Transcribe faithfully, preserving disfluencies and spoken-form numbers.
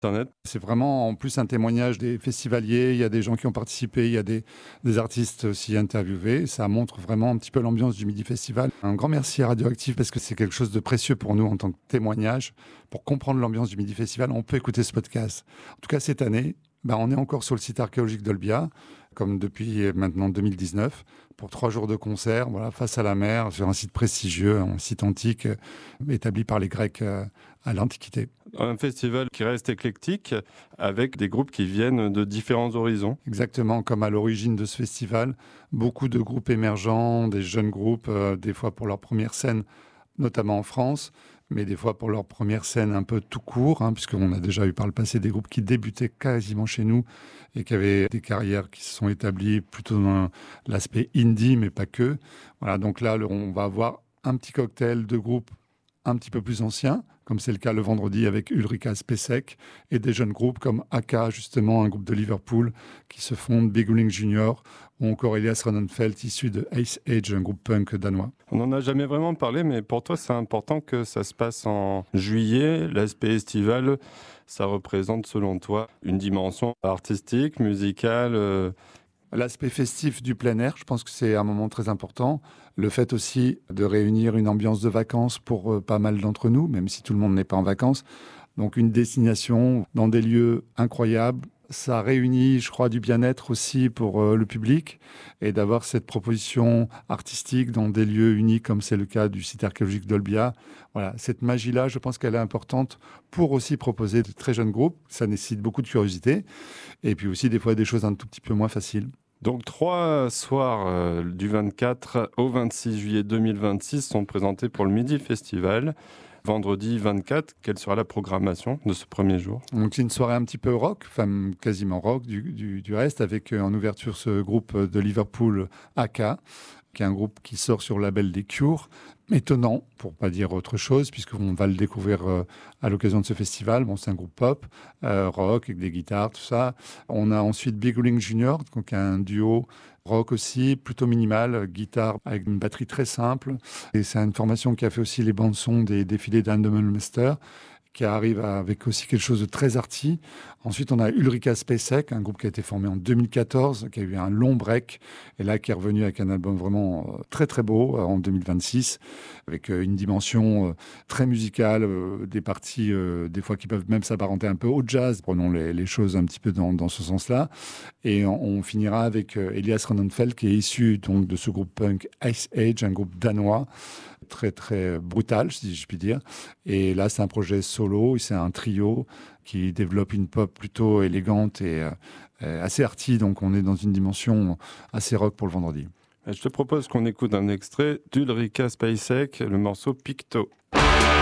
Internet. C'est vraiment en plus un témoignage des festivaliers, il y a des gens qui ont participé, il y a des, des artistes aussi interviewés. Ça montre vraiment un petit peu l'ambiance du Midi Festival. Un grand merci à Radioactive parce que c'est quelque chose de précieux pour nous en tant que témoignage. Pour comprendre l'ambiance du Midi Festival, on peut écouter ce podcast. En tout cas, cette année, ben, on est encore sur le site archéologique d'Olbia, comme depuis maintenant deux mille dix-neuf, pour trois jours de concert, voilà, face à la mer, sur un site prestigieux, un site antique euh, établi par les Grecs euh, à l'Antiquité. Un festival qui reste éclectique, avec des groupes qui viennent de différents horizons. Exactement, comme à l'origine de ce festival, beaucoup de groupes émergents, des jeunes groupes, euh, des fois pour leur première scène, notamment en France, mais des fois pour leur première scène un peu tout court, hein, puisqu'on a déjà eu par le passé des groupes qui débutaient quasiment chez nous et qui avaient des carrières qui se sont établies plutôt dans l'aspect indie, mais pas que. Voilà, donc là, on va avoir un petit cocktail de groupes un petit peu plus anciens, comme c'est le cas le vendredi avec Ulrika Spacek, et des jeunes groupes comme A K, justement, un groupe de Liverpool qui se fonde, Big Wing Junior, ou encore Elias Ronnenfeld, issu de Ice Age, un groupe punk danois. On n'en a jamais vraiment parlé, mais pour toi, c'est important que ça se passe en juillet. L'aspect estival, ça représente, selon toi, une dimension artistique, musicale euh... L'aspect festif du plein air, je pense que c'est un moment très important. Le fait aussi de réunir une ambiance de vacances pour euh, pas mal d'entre nous, même si tout le monde n'est pas en vacances. Donc une destination dans des lieux incroyables. Ça réunit, je crois, du bien-être aussi pour euh, le public. Et d'avoir cette proposition artistique dans des lieux uniques, comme c'est le cas du site archéologique d'Olbia. Voilà, cette magie-là, je pense qu'elle est importante pour aussi proposer de très jeunes groupes. Ça nécessite beaucoup de curiosité. Et puis aussi, des fois, des choses un tout petit peu moins faciles. Donc, trois soirs euh, du vingt-quatre au vingt-six juillet deux mille vingt-six sont présentés pour le Midi Festival. Vendredi vingt-quatre, quelle sera la programmation de ce premier jour ? Donc, c'est une soirée un petit peu rock, enfin quasiment rock du, du, du reste, avec euh, en ouverture ce groupe de Liverpool, A K, qui est un groupe qui sort sur le label des Cure. Étonnant, pour pas dire autre chose, puisqu'on va le découvrir euh, à l'occasion de ce festival. Bon, c'est un groupe pop, euh, rock, avec des guitares, tout ça. On a ensuite Big Wing Junior, donc un duo rock aussi, plutôt minimal, guitare avec une batterie très simple. Et c'est une formation qui a fait aussi les bandes-sons des défilés d'Andemelmester, qui arrive avec aussi quelque chose de très arty. Ensuite, on a Ulrika Spacek, un groupe qui a été formé en deux mille quatorze, qui a eu un long break, et là, qui est revenu avec un album vraiment très, très beau en deux mille vingt-six, avec une dimension très musicale, des parties, des fois, qui peuvent même s'apparenter un peu au jazz. Prenons les, les choses un petit peu dans, dans ce sens-là. Et on, on finira avec Elias Ronnenfeld, qui est issu donc, de ce groupe punk Ice Age, un groupe danois, très très brutal, si je puis dire. Et là, c'est un projet solo, c'est un trio qui développe une pop plutôt élégante et euh, assez arty, donc on est dans une dimension assez rock pour le vendredi. Je te propose qu'on écoute un extrait d'Ulrika Spacek, le morceau Picto.